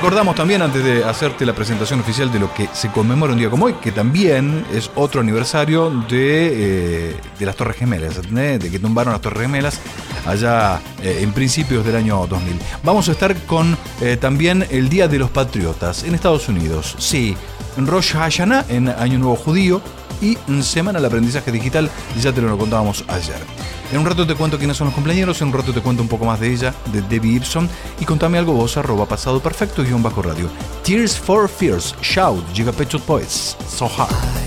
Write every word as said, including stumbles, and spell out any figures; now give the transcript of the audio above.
recordamos también, antes de hacerte la presentación oficial de lo que se conmemora un día como hoy, que también es otro aniversario de, eh, de las Torres Gemelas, ¿entendés? De que tumbaron las Torres Gemelas allá eh, en principios del año dos mil. Vamos a estar con eh, también el Día de los Patriotas en Estados Unidos. Sí, en Rosh Hashanah, en Año Nuevo Judío, y en Semana del Aprendizaje Digital, ya te lo contábamos ayer. En un rato te cuento quiénes son los compañeros, en un rato te cuento un poco más de ella, de Debbie Gibson, y contame algo vos, arroba pasado perfecto guión bajo radio. Tears for Fears, Shout, Giga Pet Shop Boys, So Hard.